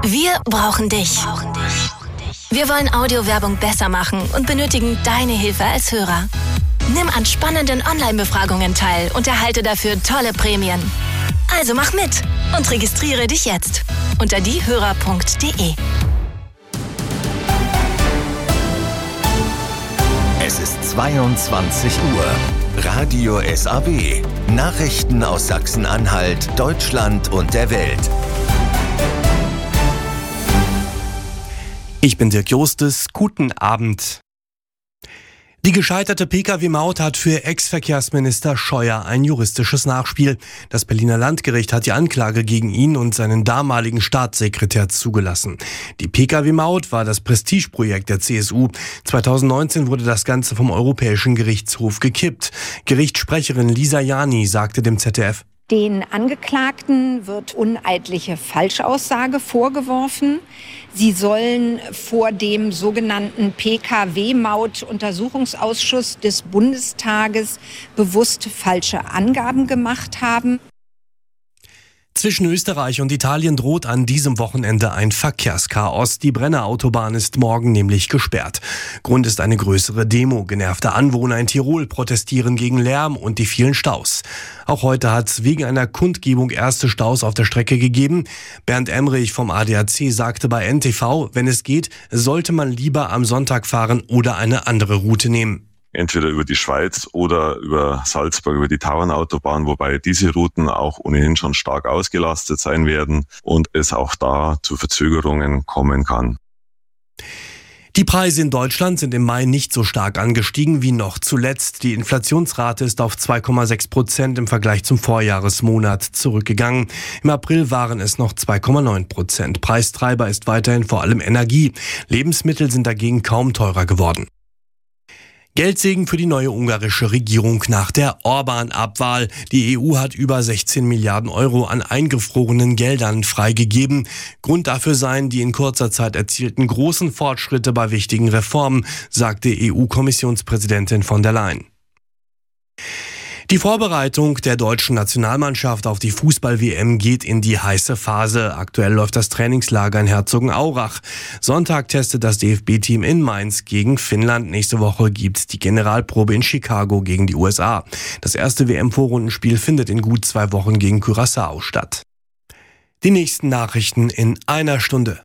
Wir brauchen dich. Wir wollen Audiowerbung besser machen und benötigen deine Hilfe als Hörer. Nimm an spannenden Online-Befragungen teil und erhalte dafür tolle Prämien. Also mach mit und registriere dich jetzt unter diehörer.de. Es ist 22 Uhr. Radio SAW. Nachrichten aus Sachsen-Anhalt, Deutschland und der Welt. Ich bin Dirk Jostes. Guten Abend. Die gescheiterte Pkw-Maut hat für Ex-Verkehrsminister Scheuer ein juristisches Nachspiel. Das Berliner Landgericht hat die Anklage gegen ihn und seinen damaligen Staatssekretär zugelassen. Die Pkw-Maut war das Prestigeprojekt der CSU. 2019 wurde das Ganze vom Europäischen Gerichtshof gekippt. Gerichtssprecherin Lisa Jani sagte dem ZDF: Den Angeklagten wird uneidliche Falschaussage vorgeworfen. Sie sollen vor dem sogenannten Pkw-Maut-Untersuchungsausschuss des Bundestages bewusst falsche Angaben gemacht haben. Zwischen Österreich und Italien droht an diesem Wochenende ein Verkehrschaos. Die Brenner-Autobahn ist morgen nämlich gesperrt. Grund ist eine größere Demo. Genervte Anwohner in Tirol protestieren gegen Lärm und die vielen Staus. Auch heute hat es wegen einer Kundgebung erste Staus auf der Strecke gegeben. Bernd Emrich vom ADAC sagte bei NTV, wenn es geht, sollte man lieber am Sonntag fahren oder eine andere Route nehmen. Entweder über die Schweiz oder über Salzburg, über die Tauernautobahn, wobei diese Routen auch ohnehin schon stark ausgelastet sein werden und es auch da zu Verzögerungen kommen kann. Die Preise in Deutschland sind im Mai nicht so stark angestiegen wie noch zuletzt. Die Inflationsrate ist auf 2,6% im Vergleich zum Vorjahresmonat zurückgegangen. Im April waren es noch 2,9%. Preistreiber ist weiterhin vor allem Energie. Lebensmittel sind dagegen kaum teurer geworden. Geldsegen für die neue ungarische Regierung nach der Orbán-Abwahl. Die EU hat über 16 Milliarden Euro an eingefrorenen Geldern freigegeben. Grund dafür seien die in kurzer Zeit erzielten großen Fortschritte bei wichtigen Reformen, sagte EU-Kommissionspräsidentin von der Leyen. Die Vorbereitung der deutschen Nationalmannschaft auf die Fußball-WM geht in die heiße Phase. Aktuell läuft das Trainingslager in Herzogenaurach. Sonntag testet das DFB-Team in Mainz gegen Finnland. Nächste Woche gibt's die Generalprobe in Chicago gegen die USA. Das erste WM-Vorrundenspiel findet in gut 2 Wochen gegen Curaçao statt. Die nächsten Nachrichten in einer Stunde.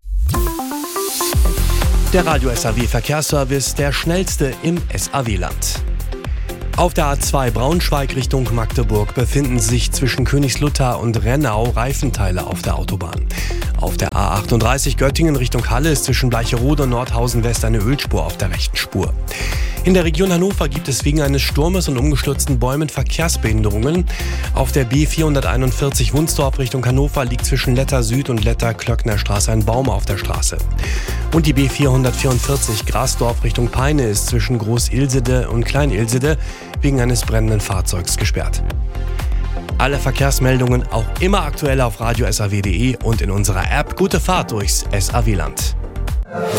Der Radio SAW Verkehrsservice, der schnellste im SAW-Land. Auf der A2 Braunschweig Richtung Magdeburg befinden sich zwischen Königslutter und Rennau Reifenteile auf der Autobahn. Auf der A38 Göttingen Richtung Halle ist zwischen Bleicherode und Nordhausen West eine Ölspur auf der rechten Spur. In der Region Hannover gibt es wegen eines Sturmes und umgestürzten Bäumen Verkehrsbehinderungen. Auf der B441 Wunsdorf Richtung Hannover liegt zwischen Letter Süd und Letter Klöckner Straße ein Baum auf der Straße. Und die B444 Grasdorf Richtung Peine ist zwischen Groß-Ilsede und Klein-Ilsede wegen eines brennenden Fahrzeugs gesperrt. Alle Verkehrsmeldungen auch immer aktuell auf radiosaw.de und in unserer App. Gute Fahrt durchs SAW-Land.